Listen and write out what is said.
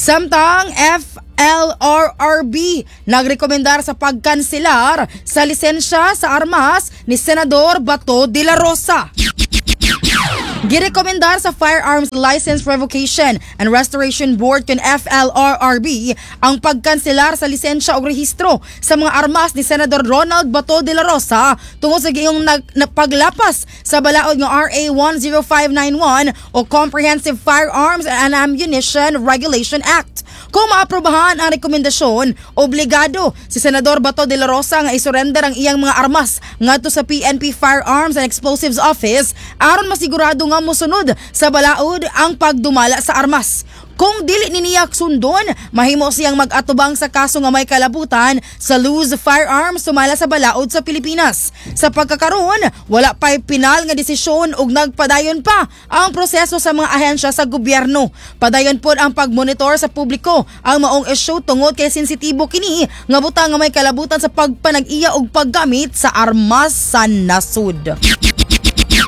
Samtang FLRRB nagrekomendar sa pagkanselar sa lisensya sa armas ni Senador Bato de la Rosa. Girekomendar sa Firearms License Revocation and Restoration Board kun FLRRB ang pagkanselar sa lisensya o rehistro sa mga armas ni Senador Ronald Bato de la Rosa tungod sa gayong paglapas sa balaod ng RA 10591 o Comprehensive Firearms and Ammunition Regulation Act. Kung maaprobahan ang rekomendasyon, obligado si Senador Bato de la Rosa nga isurrender ang iyang mga armas ngadto sa PNP Firearms and Explosives Office aron masigurado nga mosunod sa balaod ang pagdumala sa armas. Kung dili niniyak sundon, mahimo siyang mag-atubang sa kaso nga may kalabutan sa loose firearms sumala sa balaod sa Pilipinas. Sa pagkakaroon, wala pa'y pinal nga desisyon ug nagpadayon pa ang proseso sa mga ahensya sa gobyerno. Padayon pod ang pagmonitor sa publiko ang maong issue tungod kay sensitibo kini nga butang nga may kalabutan sa pagpanag-iya ug paggamit sa armas sa nasud.